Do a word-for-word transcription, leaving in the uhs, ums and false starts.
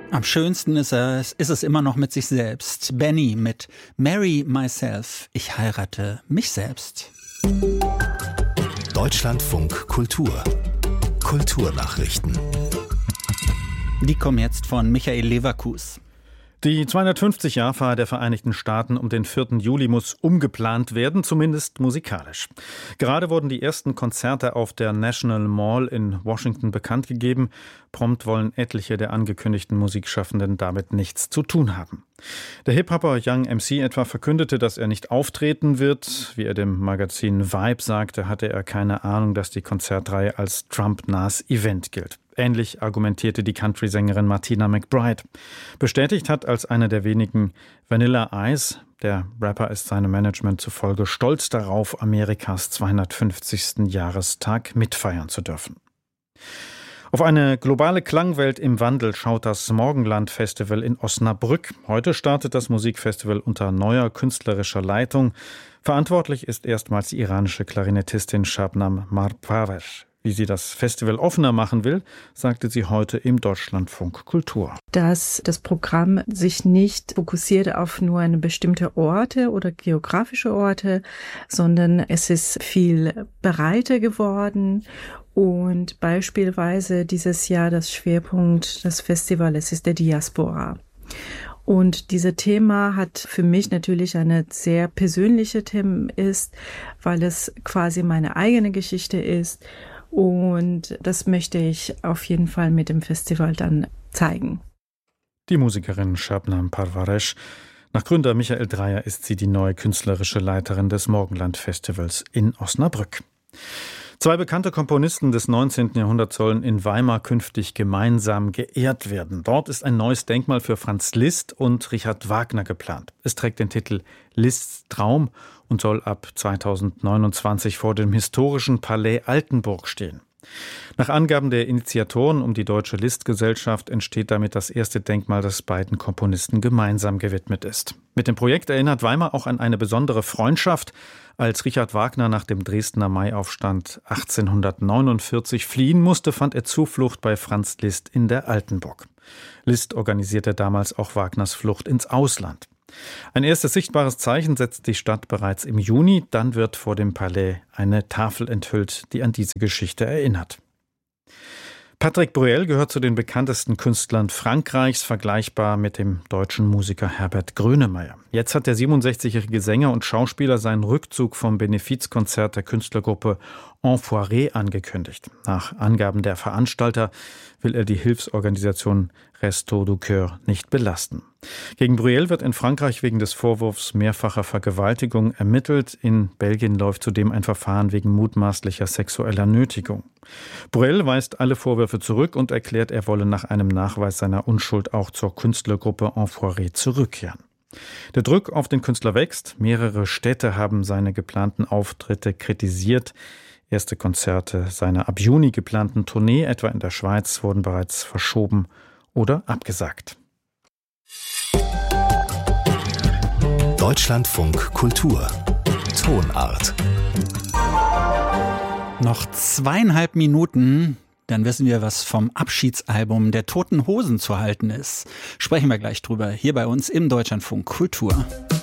Am schönsten ist es, ist es immer noch mit sich selbst. Benny mit Marry Myself. Ich heirate mich selbst. Deutschlandfunk Kultur. Kulturnachrichten. Die kommen jetzt von Michael Leverkus. Die zweihundertfünfzig-Jahr-Feier der Vereinigten Staaten um den vierten Juli muss umgeplant werden, zumindest musikalisch. Gerade wurden die ersten Konzerte auf der National Mall in Washington bekannt gegeben. Prompt wollen etliche der angekündigten Musikschaffenden damit nichts zu tun haben. Der Hip-Hopper Young M C etwa verkündete, dass er nicht auftreten wird. Wie er dem Magazin Vibe sagte, hatte er keine Ahnung, dass die Konzertreihe als Trump-nahes Event gilt. Ähnlich argumentierte die Country-Sängerin Martina McBride. Bestätigt hat als eine der wenigen Vanilla Ice. Der Rapper ist seinem Management zufolge stolz darauf, Amerikas zweihundertfünfzigsten Jahrestag mitfeiern zu dürfen. Auf eine globale Klangwelt im Wandel schaut das Morgenland-Festival in Osnabrück. Heute startet das Musikfestival unter neuer künstlerischer Leitung. Verantwortlich ist erstmals die iranische Klarinettistin Shabnam Marpaver. Wie sie das Festival offener machen will, sagte sie heute im Deutschlandfunk Kultur. Dass das Programm sich nicht fokussiert auf nur eine bestimmte Orte oder geografische Orte, sondern es ist viel breiter geworden. Und beispielsweise dieses Jahr das Schwerpunkt des Festivals ist der Diaspora. Und dieses Thema hat für mich natürlich eine sehr persönliche Thema ist, weil es quasi meine eigene Geschichte ist. Und das möchte ich auf jeden Fall mit dem Festival dann zeigen. Die Musikerin Shabnam Parvaresh. Nach Gründer Michael Dreyer ist sie die neue künstlerische Leiterin des Morgenland-Festivals in Osnabrück. Zwei bekannte Komponisten des neunzehnten Jahrhunderts sollen in Weimar künftig gemeinsam geehrt werden. Dort ist ein neues Denkmal für Franz Liszt und Richard Wagner geplant. Es trägt den Titel Liszts Traum und soll ab zweitausendneunundzwanzig vor dem historischen Palais Altenburg stehen. Nach Angaben der Initiatoren um die Deutsche Liszt-Gesellschaft entsteht damit das erste Denkmal, das beiden Komponisten gemeinsam gewidmet ist. Mit dem Projekt erinnert Weimar auch an eine besondere Freundschaft, als Richard Wagner nach dem Dresdner Maiaufstand achtzehnhundertneunundvierzig fliehen musste, fand er Zuflucht bei Franz Liszt in der Altenburg. Liszt organisierte damals auch Wagners Flucht ins Ausland. Ein erstes sichtbares Zeichen setzt die Stadt bereits im Juni. Dann wird vor dem Palais eine Tafel enthüllt, die an diese Geschichte erinnert. Patrick Bruel gehört zu den bekanntesten Künstlern Frankreichs, vergleichbar mit dem deutschen Musiker Herbert Grönemeyer. Jetzt hat der siebenundsechzigjährige Sänger und Schauspieler seinen Rückzug vom Benefizkonzert der Künstlergruppe Enfoiré angekündigt. Nach Angaben der Veranstalter will er die Hilfsorganisation Restos du Cœur nicht belasten. Gegen Bruel wird in Frankreich wegen des Vorwurfs mehrfacher Vergewaltigung ermittelt. In Belgien läuft zudem ein Verfahren wegen mutmaßlicher sexueller Nötigung. Bruel weist alle Vorwürfe zurück und erklärt, er wolle nach einem Nachweis seiner Unschuld auch zur Künstlergruppe Enfoiré zurückkehren. Der Druck auf den Künstler wächst. Mehrere Städte haben seine geplanten Auftritte kritisiert. Erste Konzerte seiner ab Juni geplanten Tournee, etwa in der Schweiz, wurden bereits verschoben oder abgesagt. Deutschlandfunk Kultur. Tonart. Noch zweieinhalb Minuten, dann wissen wir, was vom Abschiedsalbum der Toten Hosen zu halten ist. Sprechen wir gleich drüber, hier bei uns im Deutschlandfunk Kultur.